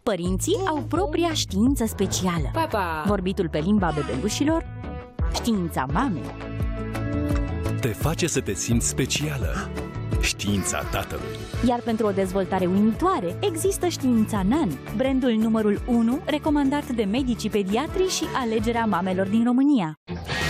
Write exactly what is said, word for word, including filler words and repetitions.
Părinții au propria știință specială. Papa. Vorbitul pe limba bebelușilor, știința mamei. Te face să te simți specială. Știința tatălui. Iar pentru o dezvoltare uimitoare, există știința Nan, brandul numărul unu recomandat de medicii pediatri și alegerea mamelor din România.